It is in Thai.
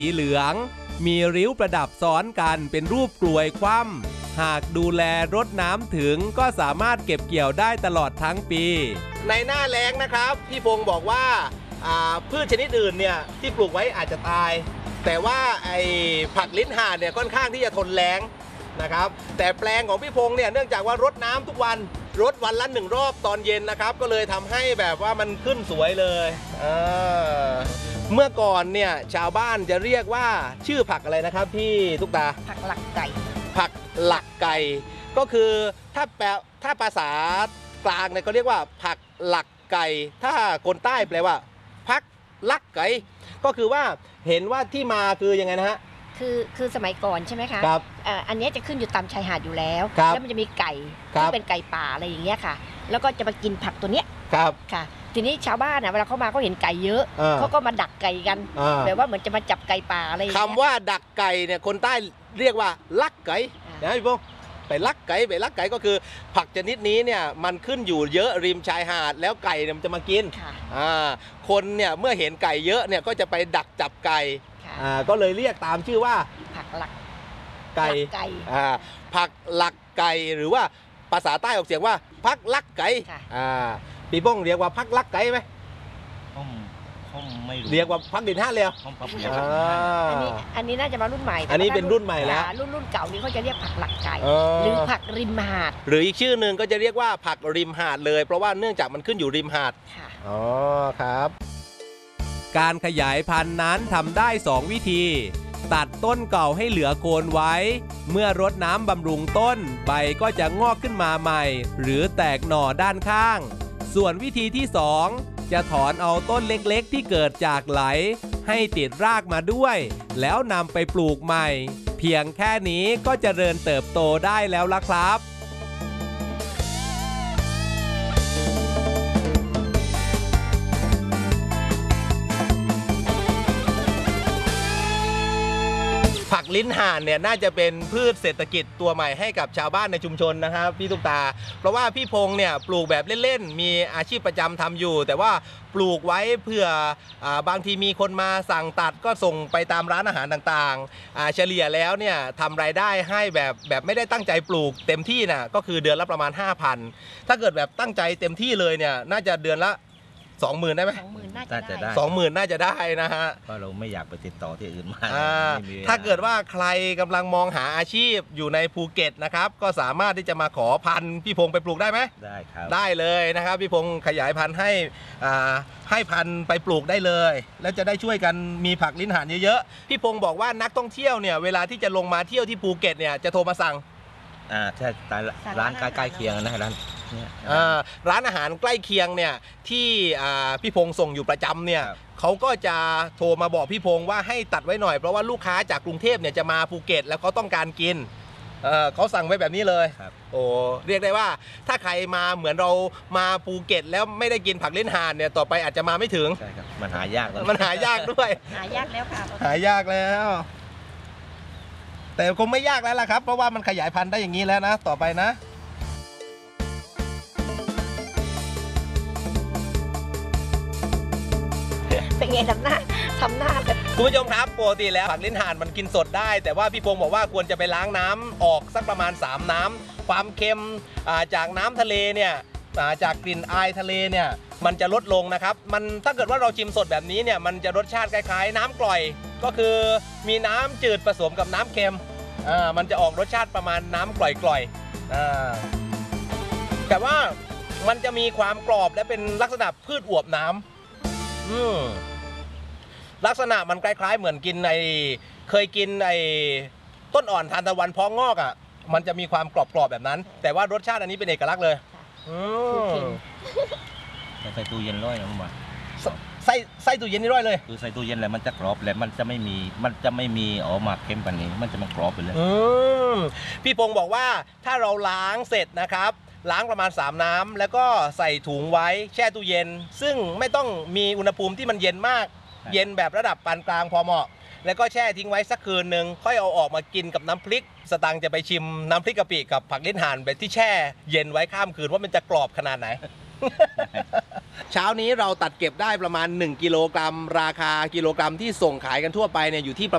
สีเหลืองมีริ้วประดับซ้อนกันเป็นรูปกลวยคว่ำหากดูแลรดน้ำถึงก็สามารถเก็บเกี่ยวได้ตลอดทั้งปีในหน้าแล้งนะครับพี่พงศ์บอกว่าพืชชนิดอื่นเนี่ยที่ปลูกไว้อาจจะตายแต่ว่าไอ้ผักลิ้นห่านเนี่ยค่อนข้างที่จะทนแล้งนะครับแต่แปลงของพี่พงศ์เนี่ยเนื่องจากว่ารดน้ำทุกวันรดวันละ1 รอบตอนเย็นนะครับก็เลยทำให้แบบว่ามันขึ้นสวยเลยเมื่อก่อนเนี่ยชาวบ้านจะเรียกว่าชื่อผักอะไรนะครับพี่ตุ๊กตาผักหลักไก่ผักหลักไก่ก็คือถ้าภาษากลางเนี่ยเขาเรียกว่าผักหลักไก่ถ้าคนใต้แปลว่าผักลักไก่ก็คือว่าเห็นว่าที่มาคือยังไงนะฮะคือสมัยก่อนใช่ไหมคะครับอันนี้จะขึ้นอยู่ตามชายหาดอยู่แล้วแล้วมันจะมีไก่ที่เป็นไก่ป่าอะไรอย่างเงี้ยค่ะแล้วก็จะมากินผักตัวเนี้ยครับค่ะทีนี้ชาวบ้านเวลาเขามาเขาเห็นไก่เยอะเขาก็มาดักไก่กันแบบว่าเหมือนจะมาจับไก่ป่าอะไรอย่างเงี้ยคำว่าดักไก่เนี่ยคนใต้เรียกว่าลักไก่นะพี่พงศ์ไปลักไก่ก็คือผักชนิดนี้เนี่ยมันขึ้นอยู่เยอะริมชายหาดแล้วไก่เนี่ยมันจะมากินคนเนี่ยเมื่อเห็นไก่เยอะเนี่ยก็จะไปดักจับไก่ก็เลยเรียกตามชื่อว่าผักหลักไก่ผักหลักไก่หรือว่าภาษาใต้ออกเสียงว่าผักลักไก่พี่ป้องเรียกว่าผักลักไก่ไหมผมไม่รู้เรียกว่าผักดินห้าเลยอันนี้น่าจะมารุ่นใหม่อันนี้เป็นรุ่นใหม่แล้วรุ่นเก่านี้เขาจะเรียกผักหลักไก่หรือผักริมหาดหรืออีกชื่อหนึ่งก็จะเรียกว่าผักริมหาดเลยเพราะว่าเนื่องจากมันขึ้นอยู่ริมหาดอ๋อครับการขยายพันธุ์นั้นทำได้2 วิธีตัดต้นเก่าให้เหลือโคนไว้เมื่อรดน้ำบำรุงต้นใบก็จะงอกขึ้นมาใหม่หรือแตกหน่อด้านข้างส่วนวิธีที่2จะถอนเอาต้นเล็กๆที่เกิดจากไหลให้ติดรากมาด้วยแล้วนำไปปลูกใหม่เพียงแค่นี้ก็เจริญเติบโตได้แล้วล่ะครับผักลิ้นห่านเนี่ยน่าจะเป็นพืชเศรษฐกิจตัวใหม่ให้กับชาวบ้านในชุมชนนะครับพี่ตุ๊กตาเพราะว่าพี่พงษ์เนี่ยปลูกแบบเล่นๆมีอาชีพประจำทำอยู่แต่ว่าปลูกไว้เพื่อบางทีมีคนมาสั่งตัดก็ส่งไปตามร้านอาหารต่างๆเฉลี่ยแล้วเนี่ยทำรายได้ให้แบบไม่ได้ตั้งใจปลูกเต็มที่นะก็คือเดือนละประมาณ 5,000 ถ้าเกิดแบบตั้งใจเต็มที่เลยเนี่ยน่าจะเดือนละ20,000ได้ไหม 20,000น่าจะได้ 20,000น่าจะได้นะฮะเพราะเราไม่อยากไปติดต่อที่อื่นมาถ้าเกิดว่าใครกำลังมองหาอาชีพอยู่ในภูเก็ตนะครับก็สามารถที่จะมาขอพันธุ์พี่พงษ์ไปปลูกได้ไหมได้ครับได้เลยนะครับพี่พงษ์ขยายพันธุ์ให้พันธุ์ไปปลูกได้เลยแล้วจะได้ช่วยกันมีผักลิ้นห่านเยอะๆพี่พงษ์บอกว่านักท่องเที่ยวเนี่ยเวลาที่จะลงมาเที่ยวที่ภูเก็ตเนี่ยจะโทรมาสั่งใช่ร้านใกล้เคียงนะร้านอาหารใกล้เคียงเนี่ยที่พี่พงษ์ส่งอยู่ประจำเนี่ยเขาก็จะโทรมาบอกพี่พงษ์ว่าให้ตัดไว้หน่อยเพราะว่าลูกค้าจากกรุงเทพเนี่ยจะมาภูเก็ตแล้วเขาต้องการกินเขาสั่งไว้แบบนี้เลยโอ้เรียกได้ว่าถ้าใครมาเหมือนเรามาภูเก็ตแล้วไม่ได้กินผักลิ้นห่านเนี่ยต่อไปอาจจะมาไม่ถึงใช่ครับมันหายากมันหายากด้วยหายากแล้วค่ะหายากแล้วแต่คงไม่ยากแล้วล่ะครับเพราะว่ามันขยายพันธุ์ได้อย่างนี้แล้วนะต่อไปนะเป็นไงทำหน้าแบบคุณผู้ชมครับปกติแล้วผักลิ้นห่านมันกินสดได้แต่ว่าพี่พงศ์บอกว่าควรจะไปล้างน้ำออกสักประมาณ3 น้ำความเค็มจากน้ำทะเลเนี่ยจากกลิ่นอายทะเลเนี่ยมันจะลดลงนะครับมันถ้าเกิดว่าเราชิมสดแบบนี้เนี่ยมันจะรสชาติคล้ายๆน้ำกร่อยก็คือมีน้ำจืดผสมกับน้ำเค็มมันจะออกรสชาติประมาณน้ำกร่อยๆแต่ว่ามันจะมีความกรอบและเป็นลักษณะพืชอวบน้ำลักษณะมันคล้ายๆเหมือนกินเคยกินต้นอ่อนทานตะวันพองอกมันจะมีความกรอบๆแบบนั้นแต่ว่ารสชาติอันนี้เป็นเอกลักษณ์เลยใส่ตู้เย็นร้อยนะมาใส่ตู้เย็นนี่ร้อยเลยคือใส่ตู้เย็นแล้วมันจะกรอบแล้วมันจะไม่มีออกมาเค็มแบบนี้มันจะมากรอบไปเลยพี่พงศ์บอกว่าถ้าเราล้างเสร็จนะครับล้างประมาณ3 น้ำแล้วก็ใส่ถุงไว้แช่ตู้เย็นซึ่งไม่ต้องมีอุณหภูมิที่มันเย็นมากเย็นแบบระดับปานกลางพอเหมาะแล้วก็แช่ทิ้งไว้สักคืนหนึ่งค่อยเอาออกมากินกับน้ำพริกสตังค์จะไปชิมน้ำพริกกะปิกับผักลิ้นห่านแบบที่แช่เย็นไว้ข้ามคืนว่ามันจะกรอบขนาดไหน เช้านี้เราตัดเก็บได้ประมาณ1 กิโลกรัมราคากิโลกรัมที่ส่งขายกันทั่วไปเนี่ยอยู่ที่